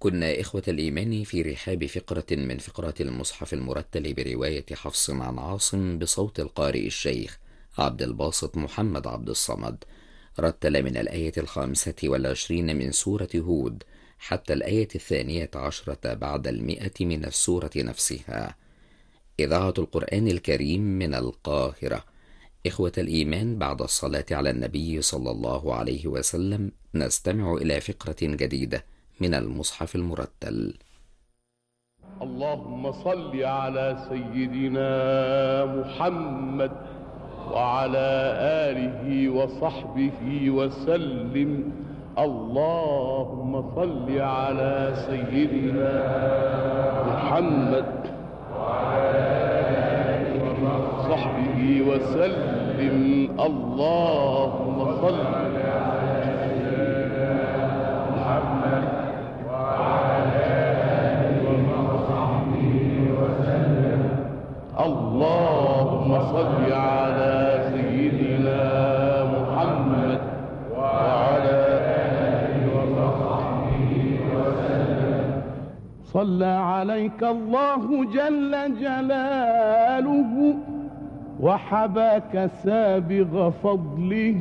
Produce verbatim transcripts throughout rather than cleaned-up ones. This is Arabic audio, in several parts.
كنا إخوة الإيمان في رحاب فقرة من فقرات المصحف المرتل برواية حفص عن عاصم بصوت القارئ الشيخ عبد الباسط محمد عبد الصمد، رتل من الآية الخامسة والعشرين من سورة هود حتى الآية الثانية عشرة بعد المئة من السورة نفسها. إذاعة القرآن الكريم من القاهرة. إخوة الإيمان، بعد الصلاة على النبي صلى الله عليه وسلم نستمع إلى فقرة جديدة من المصحف المرتل. اللهم صل على سيدنا محمد وعلى آله وصحبه وسلم. اللهم صل على سيدنا محمد وعلى آله وصحبه وسلم. اللهم صل على سيدنا محمد وعلى آله وصحبه وسلم. اللهم صل على سيدنا محمد وعلى آله وصحبه وسلم. صلى عليك الله جل جلاله وحباك سابغ فضله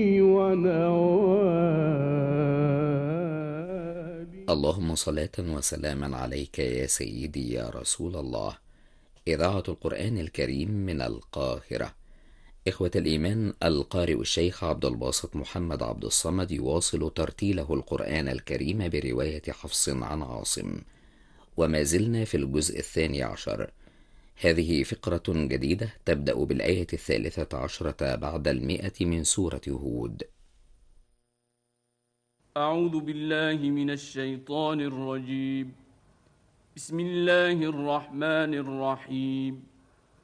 ونواله. اللهم صلاة وسلاما عليك يا سيدي يا رسول الله. إذاعة القرآن الكريم من القاهرة. إخوة الإيمان، القارئ الشيخ عبد الباسط محمد عبد الصمد يواصل ترتيله القرآن الكريم برواية حفص عن عاصم، وما زلنا في الجزء الثاني عشر. هذه فقرة جديدة تبدأ بالآية الثالثة عشرة بعد المئة من سورة هود. أعوذ بالله من الشيطان الرجيم. بسم الله الرحمن الرحيم.